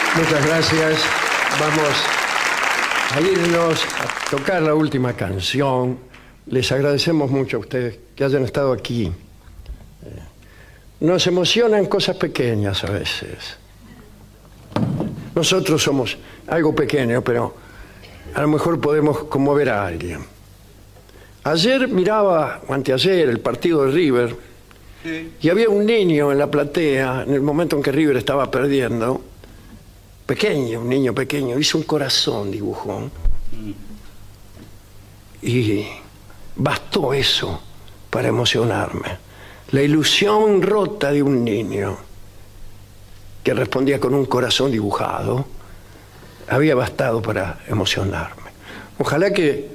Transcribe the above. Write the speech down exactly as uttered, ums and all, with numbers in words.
Muchas gracias. Vamos a irnos a tocar la última canción. Les agradecemos mucho a ustedes que hayan estado aquí. Nos emocionan cosas pequeñas a veces. Nosotros somos algo pequeño, pero a lo mejor podemos conmover a alguien. Ayer miraba, o anteayer, el partido de River, sí, y había un niño en la platea, en el momento en que River estaba perdiendo, pequeño, un niño pequeño, hizo un corazón, dibujó. Mm. Y bastó eso para emocionarme. La ilusión rota de un niño que respondía con un corazón dibujado había bastado para emocionarme. Ojalá que